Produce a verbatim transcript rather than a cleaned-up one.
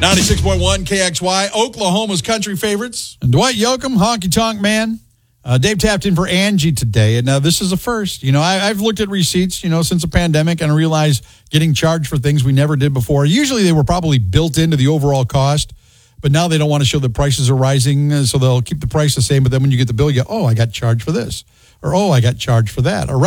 ninety-six point one K X Y, Oklahoma's country favorites. And Dwight Yoakam, Honky Tonk Man. Uh, Dave tapped in for Angie today, and now this is a first. You know, I, I've looked at receipts, you know, since the pandemic, and I realized getting charged for things we never did before. Usually they were probably built into the overall cost, but now they don't want to show the prices are rising, uh, so they'll keep the price the same, but then when you get the bill, you go, oh, I got charged for this, or oh, I got charged for that. Or